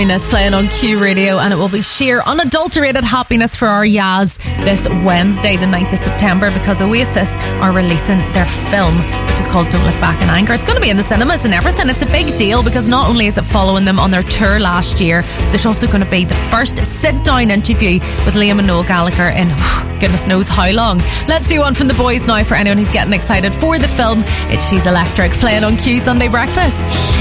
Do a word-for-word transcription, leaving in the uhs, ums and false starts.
Happiness playing on Q Radio, and it will be sheer unadulterated happiness for our Yaz this Wednesday the ninth of September, because Oasis are releasing their film, which is called Don't Look Back in Anger. It's going to be in the cinemas and everything. It's a big deal because not only is it following them on their tour last year, there's also going to be the first sit down interview with Liam and Noel Gallagher in goodness knows how long. Let's do one from the boys now for anyone who's getting excited for the film. It's She's Electric playing on Q Sunday Breakfast.